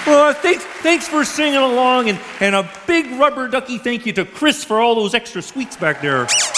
Well, thanks for singing along, and a big rubber ducky thank you to Chris for all those extra sweets back there.